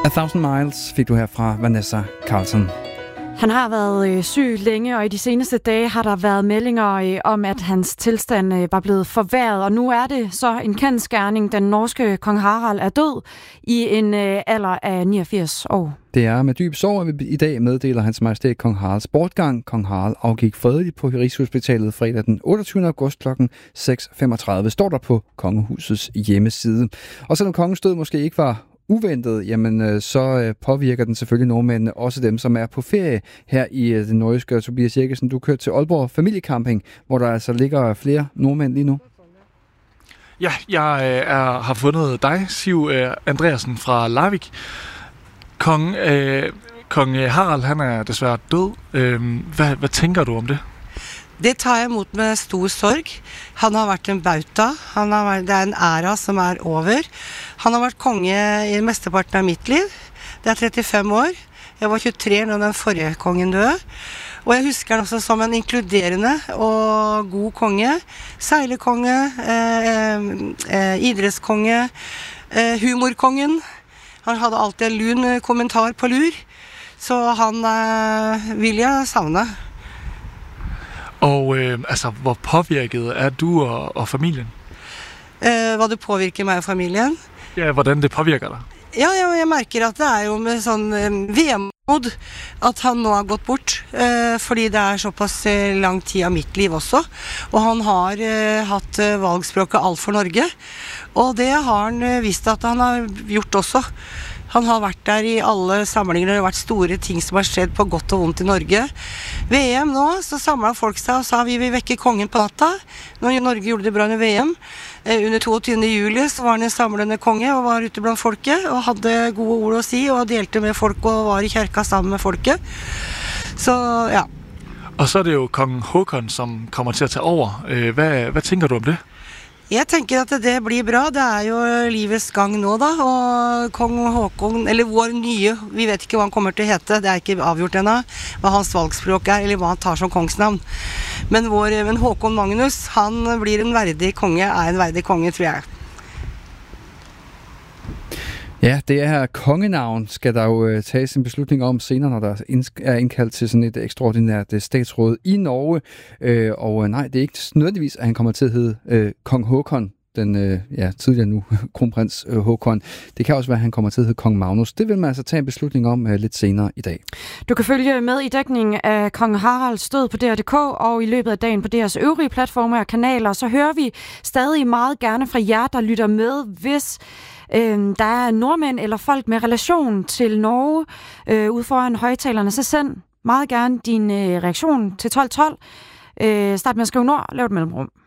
A Thousand Miles fik du her fra Vanessa Carlton. Han har været syg længe, og i de seneste dage har der været meldinger om, at hans tilstand var blevet forværret. Og nu er det så en kendsgerning. Den norske kong Harald er død i en alder af 89 år. Det er med dyb sorg, at vi i dag meddeler hans majestæt kong Haralds bortgang. Kong Harald afgik fredeligt på Rigshospitalet fredag den 28. august kl. 6.35, står der på kongehusets hjemmeside. Og selvom kongens død måske ikke var uventet, jamen så påvirker den selvfølgelig nordmændene, også dem, som er på ferie her i det nordjyske. Tobias Jekkesen, du kører til Aalborg Familiecamping, hvor der altså ligger flere nordmænd lige nu. Ja, jeg har fundet dig, Siv Andreasen fra Larvik. Kong Harald, han er desværre død. Hvad tænker du om det? Det tager jeg imod med stor sorg. Han har vært en bauta. Det er en æra som er over. Han har vært konge i mesteparten av mitt liv. Det er 35 år. Jeg var 23 når den forrige kongen døde. Og jeg husker han også som en inkluderende og god konge. Seilekonge, idrettskonge, humorkongen. Han hadde alltid en lun kommentar på lur. Så han vil jeg savne. Og hvor påvirket er du og familien? Hva det påvirker meg og familien? Ja, hvordan det påvirker dig? Ja, jeg merker at det er jo med sånn vemod at han nå har gått bort, fordi det er såpass lang tid av mitt liv også. Og han har hatt valgspråket Alt for Norge, og det har han vist at han har gjort også. Han har vært der i alle samlinger, det har vært store ting som har skjedd på godt og vondt i Norge. VM nå, så samlet folk seg og sa vi vil vekke kongen på natta. Når Norge gjorde det bra under VM, under 22. juli så var han en samlende konge og var ute blant folket og hadde gode ord å si og delte med folk og var i kirka sammen med folket. Så ja. Og så er det jo kong Håkon som kommer til at tage over. Hvad tænker du om det? Jeg tenker at det blir bra. Det er jo livets gang nå da, og kong Håkon, eller vår nye, vi vet ikke hva han kommer til å hete, det er ikke avgjort ennå, hva hans valgspråk er, eller hva han tar som kongsnavn. Men Håkon Magnus, han blir en verdig konge, tror jeg. Ja, det her kongenavn skal der jo tages en beslutning om senere, når der er indkaldt til sådan et ekstraordinært statsråd i Norge. Og nej, det er ikke nødvendigvis, at han kommer til at hedde kong Håkon, den tidligere nu kronprins Håkon. Det kan også være, at han kommer til at hedde kong Magnus. Det vil man altså tage en beslutning om lidt senere i dag. Du kan følge med i dækningen af kong Haralds død på DR.dk og i løbet af dagen på DR's øvrige platforme og kanaler. Så hører vi stadig meget gerne fra jer, der lytter med, hvis der er nordmænd eller folk med relation til Norge ude foran højtalerne, så send meget gerne din reaktion til 1212. Start med at skrive nord, lav et mellemrum.